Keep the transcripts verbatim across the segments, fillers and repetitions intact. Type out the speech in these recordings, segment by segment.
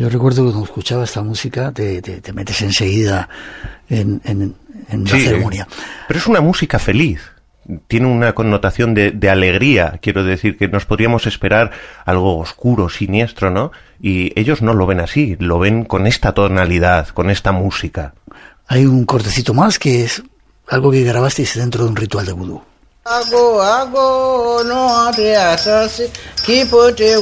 Yo recuerdo que cuando escuchaba esta música te, te, te metes enseguida en, en, en la sí, ceremonia. Pero es una música feliz. Tiene una connotación de, de alegría. Quiero decir que nos podríamos esperar algo oscuro, siniestro, ¿no? Y ellos no lo ven así, lo ven con esta tonalidad, con esta música. Hay un cortecito más que es algo que grabasteis dentro de un ritual de vudú. Hago, hago, no te hagas, que pote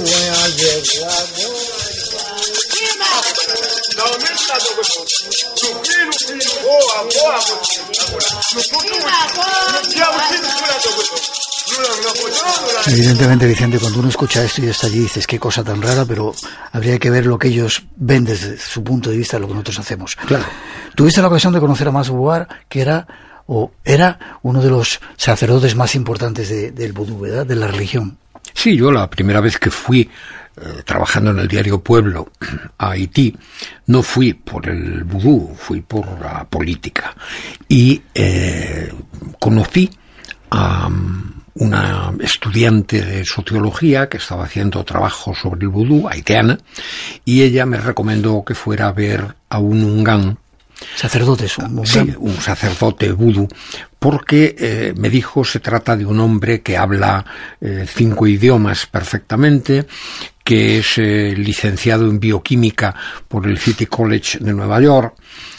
Evidentemente, Vicente, cuando uno escucha esto y está allí, dices qué cosa tan rara, pero habría que ver lo que ellos ven desde su punto de vista de lo que nosotros hacemos. Claro. Tuviste la ocasión de conocer a Max Bouvard, que era o era uno de los sacerdotes más importantes de, del vudú, ¿verdad?, de la religión. Sí, yo la primera vez que fui eh, trabajando en el diario Pueblo a Haití, no fui por el vudú, fui por la política. Y eh, conocí a um, una estudiante de sociología que estaba haciendo trabajo sobre el vudú, haitiana, y ella me recomendó que fuera a ver a un ungán. Sacerdotes, un, sí, un sacerdote vudú, porque eh, me dijo se trata de un hombre que habla eh, cinco idiomas perfectamente, que es eh, licenciado en bioquímica por el City College de Nueva York,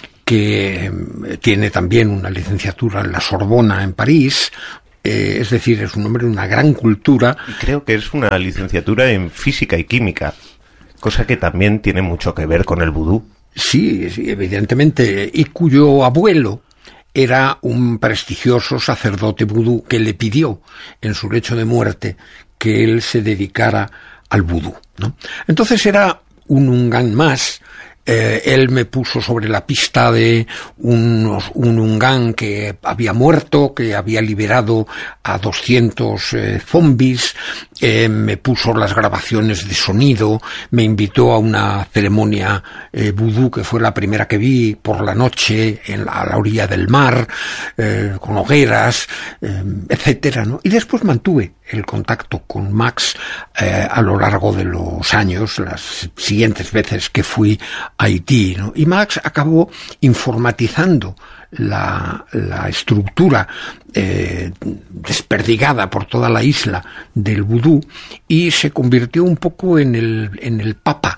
que eh, tiene también una licenciatura en la Sorbona en París. Eh, es decir, es un hombre de una gran cultura. Y creo que es una licenciatura en física y química, cosa que también tiene mucho que ver con el vudú. Sí, sí, evidentemente, y cuyo abuelo era un prestigioso sacerdote vudú que le pidió en su lecho de muerte que él se dedicara al vudú, ¿no? Entonces era un ungán más. Eh, él me puso sobre la pista de unos, un ungán que había muerto, que había liberado a doscientos eh, zombies, eh, me puso las grabaciones de sonido, me invitó a una ceremonia eh, vudú que fue la primera que vi por la noche en la, a la orilla del mar, eh, con hogueras, eh, etcétera, ¿no? Y después mantuve el contacto con Max eh, a lo largo de los años, las siguientes veces que fui a Haití, ¿no? Y Max acabó informatizando la, la estructura eh, desperdigada por toda la isla del vudú y se convirtió un poco en el, en el papa,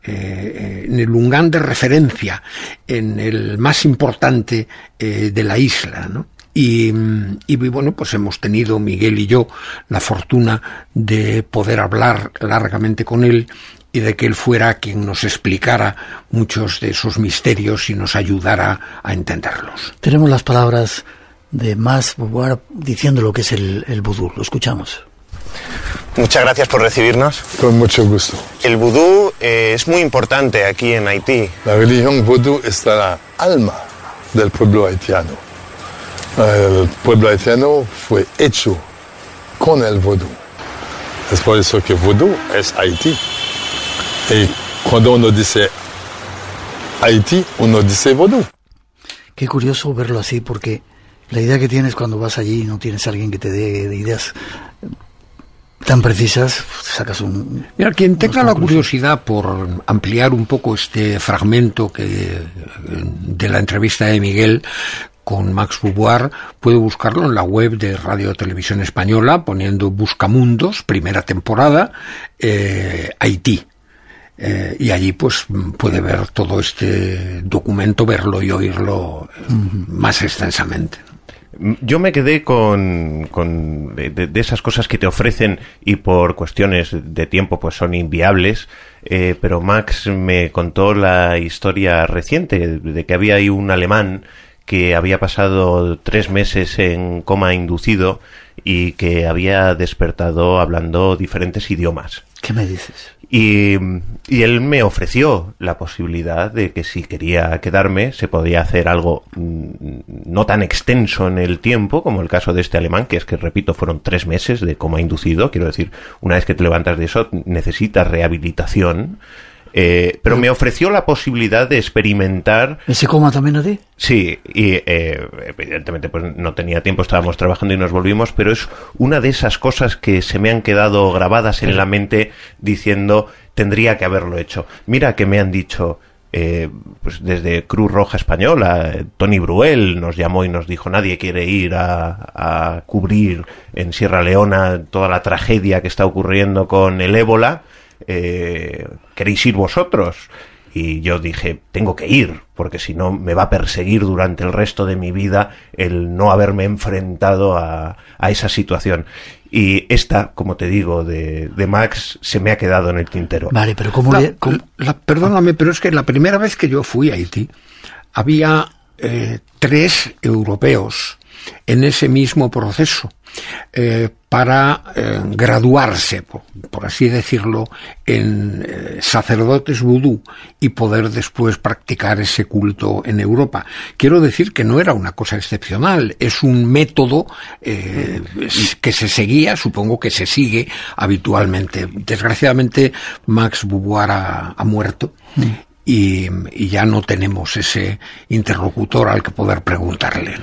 eh, en el ungán de referencia, en el más importante eh, de la isla, ¿no? Y, y bueno, pues hemos tenido, Miguel y yo, la fortuna de poder hablar largamente con él y de que él fuera quien nos explicara muchos de esos misterios y nos ayudara a entenderlos. Tenemos las palabras de Max Bouvard diciendo lo que es el, el vudú. Lo escuchamos. Muchas gracias por recibirnos. Con mucho gusto. El vudú eh, es muy importante aquí en Haití. La religión vudú es la alma del pueblo haitiano. El pueblo haitiano fue hecho con el vudú. Es por eso que vudú es Haití. Y cuando uno dice Haití, uno dice vudú. Qué curioso verlo así, porque la idea que tienes cuando vas allí y no tienes a alguien que te dé de ideas tan precisas, sacas un... Mira, quien tenga la curiosidad por ampliar un poco este fragmento que de la entrevista de Miguel con Max Bouvard, puede buscarlo en la web de Radio Televisión Española, poniendo Buscamundos, primera temporada, eh, Haití. Eh, y allí pues puede ver todo este documento, verlo y oírlo uh-huh. más extensamente. Yo me quedé con, con de, de esas cosas que te ofrecen y por cuestiones de tiempo pues son inviables, eh, pero Max me contó la historia reciente de que había ahí un alemán que había pasado tres meses en coma inducido y que había despertado hablando diferentes idiomas. ¿Qué me dices? Y, y él me ofreció la posibilidad de que si quería quedarme se podía hacer algo no tan extenso en el tiempo como el caso de este alemán, que es que, repito, fueron tres meses de coma inducido. Quiero decir, una vez que te levantas de eso necesitas rehabilitación. Eh, pero me ofreció la posibilidad de experimentar... ¿Ese coma también a ti? Sí, y eh, evidentemente pues no tenía tiempo, estábamos trabajando y nos volvimos, pero es una de esas cosas que se me han quedado grabadas en la mente diciendo tendría que haberlo hecho. Mira que me han dicho... Eh, pues desde Cruz Roja Española, Tony Bruel nos llamó y nos dijo: nadie quiere ir a, a cubrir en Sierra Leona toda la tragedia que está ocurriendo con el ébola, eh, ¿queréis ir vosotros? Y yo dije, tengo que ir, porque si no me va a perseguir durante el resto de mi vida el no haberme enfrentado a, a esa situación. Y esta, como te digo, de, de Max, se me ha quedado en el tintero. Vale, pero ¿cómo la, le...? Cómo... La, perdóname, pero es que la primera vez que yo fui a Haití, había eh, tres europeos en ese mismo proceso eh, para eh, graduarse, por, por así decirlo, en eh, sacerdotes vudú y poder después practicar ese culto en Europa. Quiero decir que no era una cosa excepcional, es un método eh, que se seguía, supongo que se sigue habitualmente. Desgraciadamente, Max Beauvoir ha, ha muerto. Mm. Y, y ya no tenemos ese interlocutor al que poder preguntarle.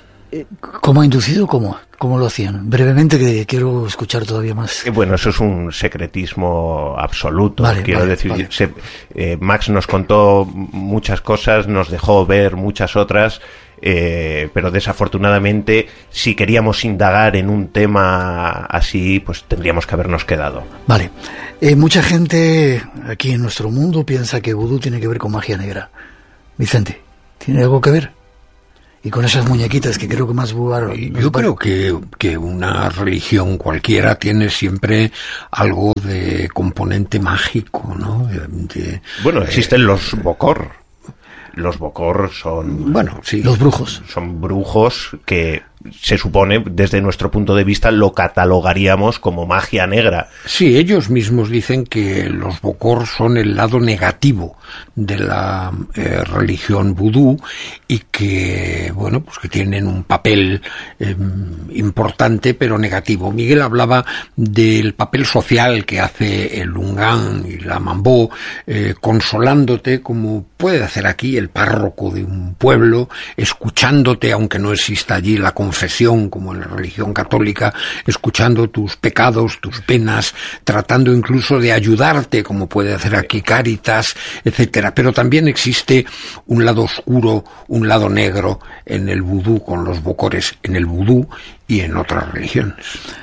¿Cómo ha inducido? ¿Cómo? ¿Cómo lo hacían? Brevemente, que quiero escuchar todavía más. Bueno, eso es un secretismo absoluto. Vale, quiero vale, decir, vale. Se, eh, Max nos contó muchas cosas, nos dejó ver muchas otras, eh, pero desafortunadamente, si queríamos indagar en un tema así, pues tendríamos que habernos quedado. Vale. Eh, mucha gente aquí en nuestro mundo piensa que vudú tiene que ver con magia negra. Vicente, ¿tiene algo que ver? Y con esas muñequitas que creo que más Beauvoir... Yo creo que, que una religión cualquiera tiene siempre algo de componente mágico, ¿no? De, bueno, existen eh, los Bokor. Los Bokor son... Bueno, sí. Los brujos. Son brujos que se supone, desde nuestro punto de vista, lo catalogaríamos como magia negra. Sí, ellos mismos dicen que los Bokor son el lado negativo de la eh, religión vudú y que, bueno, pues que tienen un papel eh, importante pero negativo. Miguel hablaba del papel social que hace el Lungán y la Mambó, eh, consolándote como puede hacer aquí el párroco de un pueblo, escuchándote, aunque no exista allí la confesión, como en la religión católica, escuchando tus pecados, tus penas, tratando incluso de ayudarte, como puede hacer aquí Cáritas, etcétera. Pero también existe un lado oscuro, un lado negro en el vudú, con los bokores en el vudú y en otras religiones.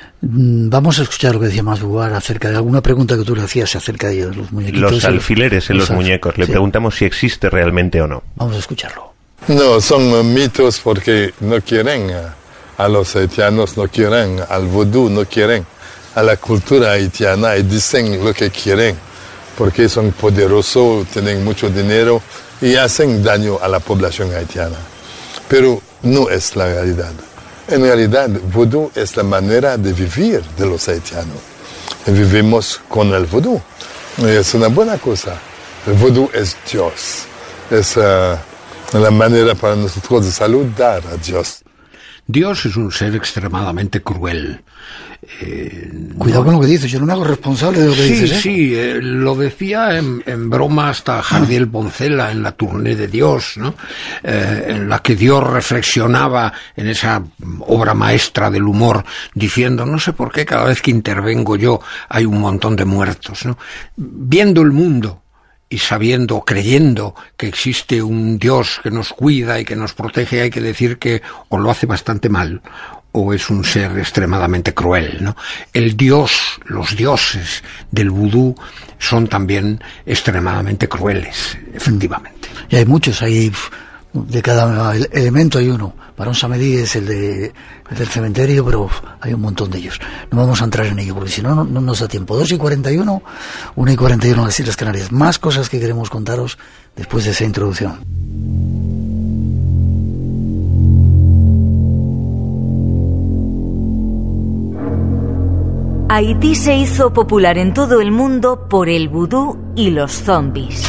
Vamos a escuchar lo que decía Max Beauvoir acerca de alguna pregunta que tú le hacías acerca de los muñequitos. Los alfileres en los, los muñecos. Le sí. preguntamos si existe realmente o no. Vamos a escucharlo. No, son mitos porque no quieren a los haitianos, no quieren al vudú, no quieren a la cultura haitiana y dicen lo que quieren porque son poderosos, tienen mucho dinero y hacen daño a la población haitiana. Pero no es la realidad. En realidad, vudú es la manera de vivir de los haitianos. Vivimos con el vudú. Es una buena cosa. El vudú es Dios. Es uh, la manera para nosotros de saludar a Dios. Dios es un ser extremadamente cruel. Eh, Cuidado no, con lo que dices, yo no me hago responsable de lo que sí, dices. ¿eh? Sí, eh, lo decía en, en broma hasta Jardiel Poncela en la Tournée de Dios, ¿no? Eh, en la que Dios reflexionaba en esa obra maestra del humor, diciendo, no sé por qué cada vez que intervengo yo hay un montón de muertos, ¿no? Viendo el mundo y sabiendo, creyendo que existe un Dios que nos cuida y que nos protege, hay que decir que o lo hace bastante mal o es un ser extremadamente cruel, ¿no? El Dios, los dioses del vudú son también extremadamente crueles, efectivamente. Y hay muchos, hay de cada elemento hay uno. Barón Samedi es el, de, el del cementerio, pero hay un montón de ellos. No vamos a entrar en ello, porque si no, no, no nos da tiempo. dos y cuarenta y uno, una y cuarenta y uno en las Islas Canarias. Más cosas que queremos contaros después de esa introducción. Haití se hizo popular en todo el mundo por el vudú y los zombies.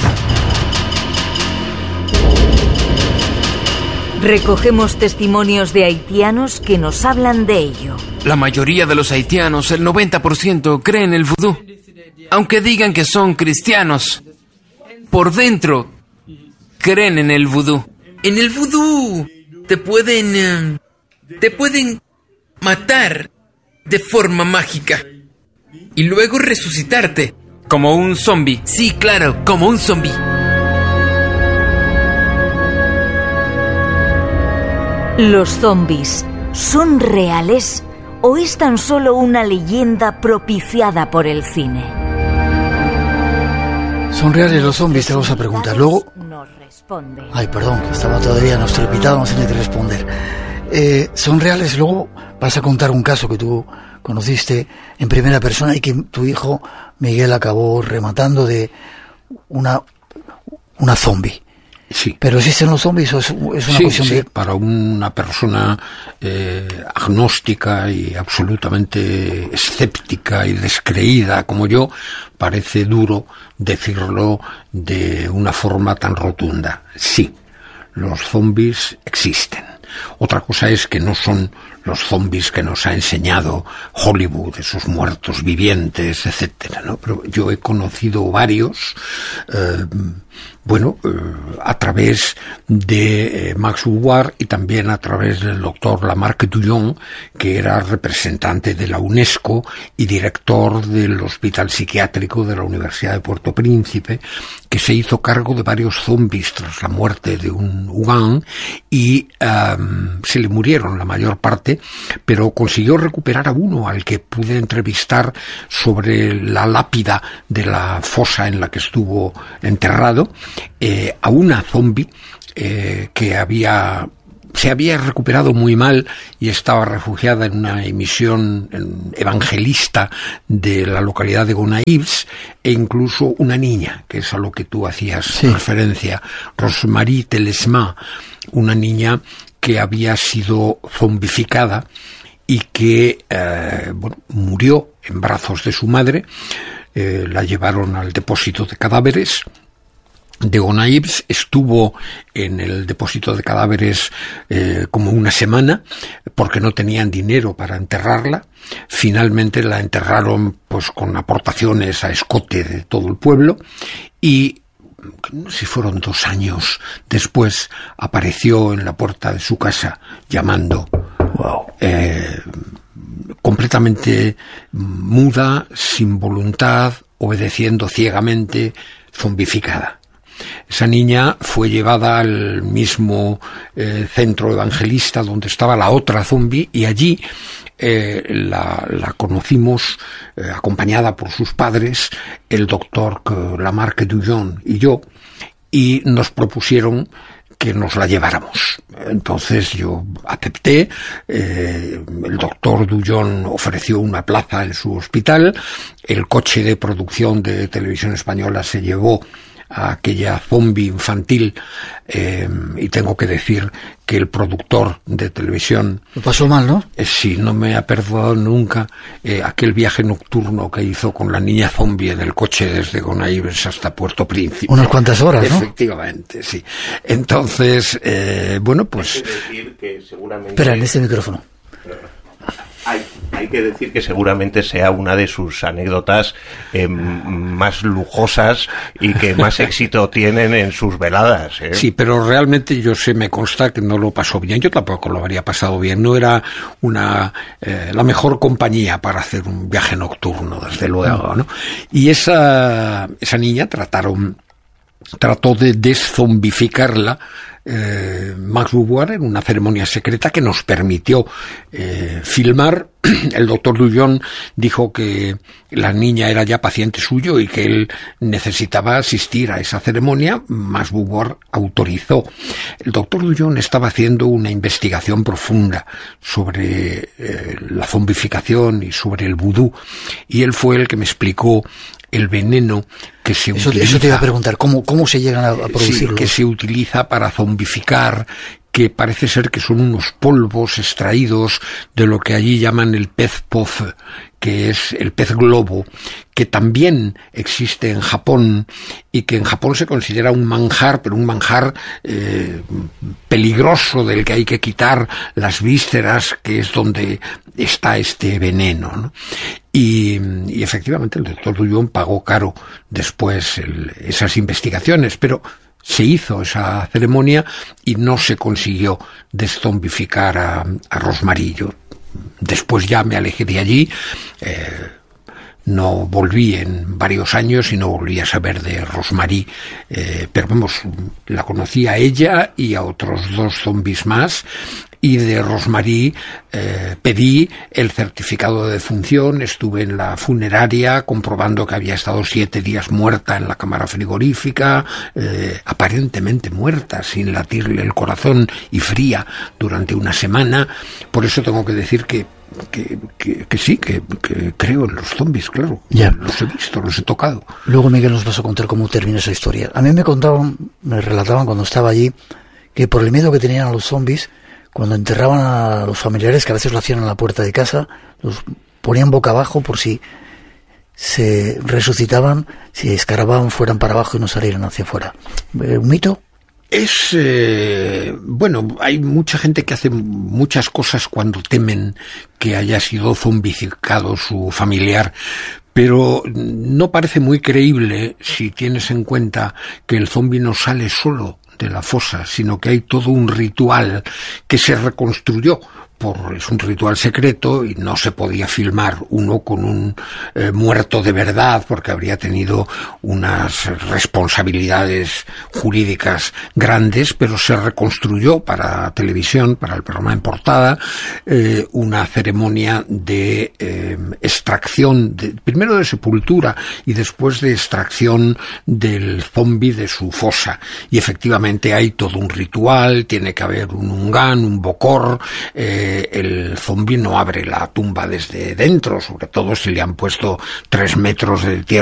Recogemos testimonios de haitianos que nos hablan de ello. La mayoría de los haitianos, el noventa por ciento, creen en el vudú. Aunque digan que son cristianos, por dentro creen en el vudú. En el vudú te pueden... Uh, te pueden matar de forma mágica y luego resucitarte Como un zombie. Sí, claro, como un zombie. ¿Los zombies son reales o es tan solo una leyenda propiciada por el cine? ¿Son reales los zombies? Te vamos a preguntar. Luego... Ay, perdón, que estaba todavía nuestro invitado, vamos a tener que responder. Eh, ¿Son reales? Luego vas a contar un caso que tú conociste en primera persona y que tu hijo Miguel acabó rematando de una, una zombie. Sí. ¿Pero existen los zombies o es, es una sí, cuestión sí. de...? Para una persona eh, agnóstica y absolutamente escéptica y descreída como yo, parece duro decirlo de una forma tan rotunda. Sí, los zombies existen. Otra cosa es que no son los zombies que nos ha enseñado Hollywood, esos muertos vivientes, etcétera, ¿no? Pero yo he conocido varios, eh, bueno, eh, a través de eh, Max Bouvard y también a través del doctor Lamarck Douillon, que era representante de la UNESCO y director del Hospital Psiquiátrico de la Universidad de Puerto Príncipe, que se hizo cargo de varios zombies tras la muerte de un Ugán y um, se le murieron la mayor parte, pero consiguió recuperar a uno al que pude entrevistar sobre la lápida de la fosa en la que estuvo enterrado, eh, a una zombie eh, que había se había recuperado muy mal y estaba refugiada en una emisión evangelista de la localidad de Gonaives, e incluso una niña, que es a lo que tú hacías sí. referencia, Rosemarie Telesma, una niña que había sido zombificada y que eh, bueno, murió en brazos de su madre. Eh, la llevaron al depósito de cadáveres de Gonaives, estuvo en el depósito de cadáveres eh, como una semana porque no tenían dinero para enterrarla. Finalmente la enterraron pues con aportaciones a escote de todo el pueblo y no sé si fueron dos años después apareció en la puerta de su casa llamando. Wow. Eh, completamente muda, sin voluntad, obedeciendo ciegamente, zombificada. Esa niña fue llevada al mismo eh, centro evangelista donde estaba la otra zombie y allí eh, la, la conocimos eh, acompañada por sus padres, el doctor Lamarck Douillon y yo, y nos propusieron que nos la lleváramos. Entonces yo acepté, eh, el doctor Douillon ofreció una plaza en su hospital, el coche de producción de Televisión Española se llevó a aquella zombie infantil eh, y tengo que decir que el productor de televisión lo pasó mal, ¿no? Eh, sí, no me ha perdonado nunca eh, aquel viaje nocturno que hizo con la niña zombie en el coche desde Gonaives hasta Puerto Príncipe. Unas cuantas horas, ¿no? Efectivamente, sí. Entonces, eh, bueno, pues... Hay que decir que seguramente... Espera, en este micrófono. Hay, hay que decir que seguramente sea una de sus anécdotas eh, más lujosas y que más éxito tienen en sus veladas. ¿eh? Sí, pero realmente yo sé, me consta que no lo pasó bien. Yo tampoco lo habría pasado bien. No era una eh, la mejor compañía para hacer un viaje nocturno, desde luego, ¿no? Y esa esa niña trataron trató de deszombificarla eh, Max Bouvard en una ceremonia secreta que nos permitió eh, filmar. El doctor Douillon dijo que la niña era ya paciente suyo y que él necesitaba asistir a esa ceremonia. Max Bouvard autorizó. El doctor Douillon estaba haciendo una investigación profunda sobre eh, la zombificación y sobre el vudú, y él fue el que me explicó el veneno que se eso, utiliza... Eso te iba a preguntar, ¿cómo, cómo se llegan a, a producirlo? Sí, que se utiliza para zombificar, que parece ser que son unos polvos extraídos de lo que allí llaman el pez pozo, que es el pez globo, que también existe en Japón y que en Japón se considera un manjar, pero un manjar eh, peligroso del que hay que quitar las vísceras, que es donde está este veneno, ¿no? Y, y efectivamente el doctor Douillon pagó caro después el, esas investigaciones, pero se hizo esa ceremonia y no se consiguió deszombificar a, a Rosemarie. Yo después ya me alejé de allí, eh, No volví en varios años y no volví a saber de Rosemary, eh, pero vamos, la conocí a ella y a otros dos zombies más. Y de Rosemary eh, pedí el certificado de defunción, estuve en la funeraria comprobando que había estado siete días muerta en la cámara frigorífica, eh, aparentemente muerta, sin latirle el corazón y fría durante una semana. Por eso tengo que decir que Que, que, que sí, que, que creo en los zombies, claro. Ya. Los he visto, los he tocado. Luego Miguel nos vas a contar cómo termina esa historia. A mí me contaban, me relataban cuando estaba allí, que por el miedo que tenían a los zombies, cuando enterraban a los familiares, que a veces lo hacían en la puerta de casa, los ponían boca abajo por si se resucitaban, si escarababan, fueran para abajo y no salieran hacia afuera. ¿Un mito? Es, eh, bueno, hay mucha gente que hace muchas cosas cuando temen que haya sido zombificado su familiar, pero no parece muy creíble si tienes en cuenta que el zombi no sale solo de la fosa, sino que hay todo un ritual que se reconstruyó. Por, es un ritual secreto y no se podía filmar uno con un eh, muerto de verdad porque habría tenido unas responsabilidades jurídicas grandes, pero se reconstruyó para televisión, para el programa en portada, eh, una ceremonia de eh, extracción, de, primero de sepultura y después de extracción del zombi de su fosa. Y efectivamente hay todo un ritual, tiene que haber un ungán, un bocor, eh, el zombi no abre la tumba desde dentro, sobre todo si le han puesto tres metros de tierra